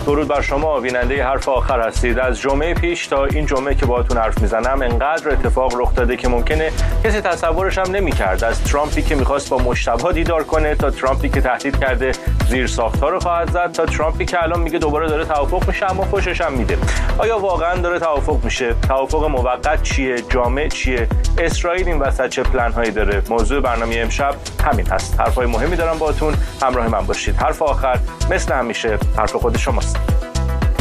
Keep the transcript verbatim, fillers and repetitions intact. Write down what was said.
درود بر شما بیننده حرف آخر هستید. از جمعه پیش تا این جمعه که باهاتون حرف میزنم انقدر اتفاق رخ داده که ممکنه کسی تصورش هم نمی‌کرد. از ترامپی که می‌خواست با مجتبی دیدار کنه تا ترامپی که تهدید کرده زیر ساخت‌ها رو خواهد زد تا ترامپی که الان میگه دوباره داره توافق میشه اما فوشش هم میده. آیا واقعا داره توافق میشه؟ توافق موقت چیه؟ جامع چیه؟ اسرائیل این وسط چه پلن‌هایی داره؟ موضوع برنامه امشب همین هست. حرفای مهمی دارم باهاتون، همراه من باشید. حرف آخر مثل همیشه حرف خود شماست.